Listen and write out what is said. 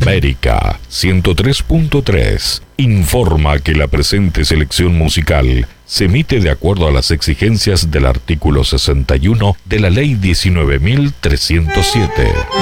América 103.3 informa que la presente selección musical se emite de acuerdo a las exigencias del artículo 61 de la Ley 19.307.